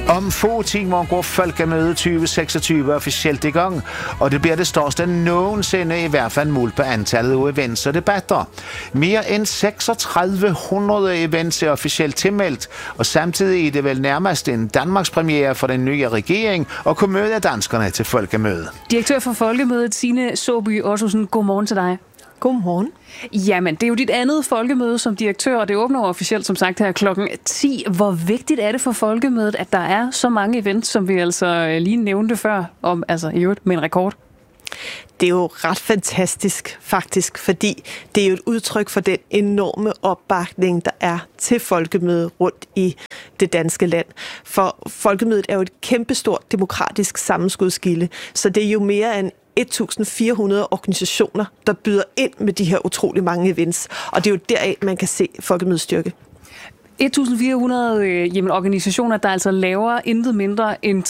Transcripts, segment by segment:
Om få timer går Folkemødet 2026 officielt i gang, og det bliver det største nogensinde, i hvert fald målt på antallet af events og debatter. Mere end 3600 events er officielt tilmeldt, og samtidig er det vel nærmest en Danmarks premiere for den nye regering og kunne møde danskerne til Folkemødet. Direktør for Folkemødet, Signe Saabye Ottosen, godmorgen til dig. Godmorgen. Jamen, det er jo dit andet folkemøde som direktør, og det åbner officielt, som sagt, her klokken 10. Hvor vigtigt er det for Folkemødet, at der er så mange events, som vi altså lige nævnte før, om altså i øvrigt med en rekord? Det er jo ret fantastisk, faktisk, fordi det er jo et udtryk for den enorme opbakning, der er til Folkemødet rundt i det danske land. For Folkemødet er jo et kæmpestort demokratisk sammenskudskilde, så det er jo mere end 1.400 organisationer, der byder ind med de her utrolig mange events. Og det er jo deraf, man kan se Folkemødets styrke. 1.400 organisationer, der altså laver intet mindre end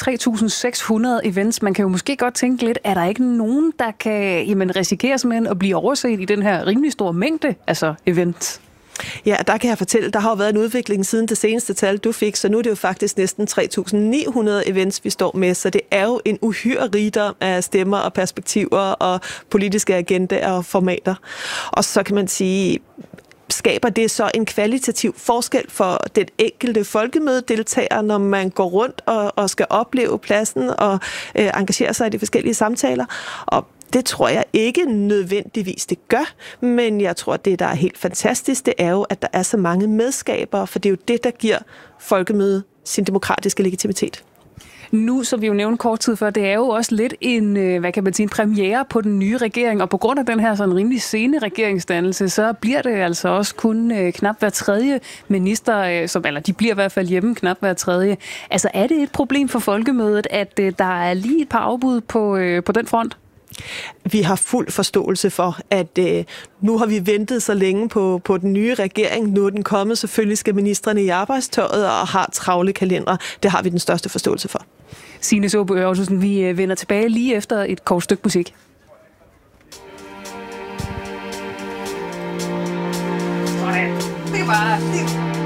3.600 events. Man kan jo måske godt tænke lidt, er der ikke nogen, der kan risikere simpelthen at blive overset i den her rimelig store mængde events? Ja, der kan jeg fortælle, der har jo været en udvikling siden det seneste tal, du fik, så nu er det jo faktisk næsten 3.900 events, vi står med, så det er jo en uhyre rigdom af stemmer og perspektiver og politiske agendaer og formater. Og så kan man sige, skaber det så en kvalitativ forskel for den enkelte folkemødedeltager, når man går rundt og skal opleve pladsen og engagere sig i de forskellige samtaler. Og det tror jeg ikke nødvendigvis det gør, men jeg tror, det der er helt fantastisk, det er jo, at der er så mange medskabere, for det er jo det, der giver folkemødet sin demokratiske legitimitet. Nu, som vi jo nævnte kort tid før, det er jo også lidt en premiere på den nye regering, og på grund af den her sådan rimelig sene regeringsdannelse, så bliver det altså også kun knap hver tredje minister, de bliver i hvert fald hjemme knap hver tredje. Altså er det et problem for Folkemødet, at der er lige et par afbud på den front? Vi har fuld forståelse for, at nu har vi ventet så længe på den nye regering. Nu er den kommet. Selvfølgelig skal ministrene i arbejdstøjet og har travle kalendere. Det har vi den største forståelse for. Signe Saabye Ottosen, vi vender tilbage lige efter et kort stykke musik. Sådan. Det er bare